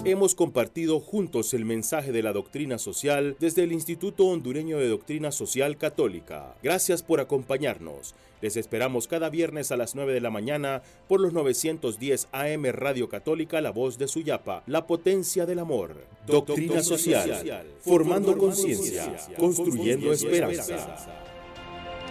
Hemos compartido juntos el mensaje de la doctrina social desde el Instituto Hondureño de Doctrina Social Católica. Gracias por acompañarnos. Les esperamos cada viernes a las 9 de la mañana por los 910 AM Radio Católica, La Voz de Suyapa, la potencia del amor. Doctrina social, formando conciencia, construyendo esperanza.